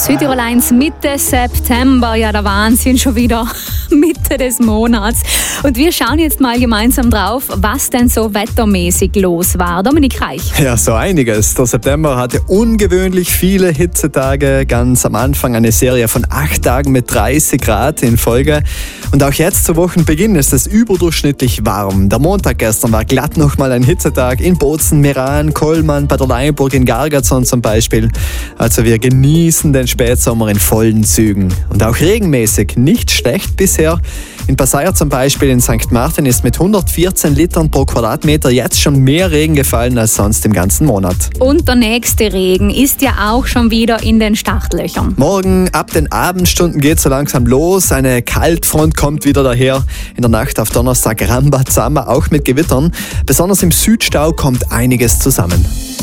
Südtirol 1, Mitte September. Ja, der Wahnsinn, schon wieder Mitte des Monats. Und wir schauen jetzt mal gemeinsam drauf, was denn so wettermäßig los war. Dominik Reich. Ja, so einiges. Der September hatte ungewöhnlich viele Hitzetage. Ganz am Anfang eine Serie von 8 Tagen mit 30 Grad in Folge. Und auch jetzt zu Wochenbeginn ist es überdurchschnittlich warm. Der Montag gestern war glatt nochmal ein Hitzetag in Bozen, Meran, Kollmann, bei der Leinburg, in Gargatzon zum Beispiel. Also wir genießen den Spätsommer in vollen Zügen. Und auch regenmäßig nicht schlecht bisher. In Passeier zum Beispiel in St. Martin ist mit 114 Litern pro Quadratmeter jetzt schon mehr Regen gefallen als sonst im ganzen Monat. Und der nächste Regen ist ja auch schon wieder in den Startlöchern. Morgen ab den Abendstunden geht es so langsam los. Eine Kaltfront kommt wieder daher. In der Nacht auf Donnerstag Rambazamba, auch mit Gewittern. Besonders im Südstau kommt einiges zusammen.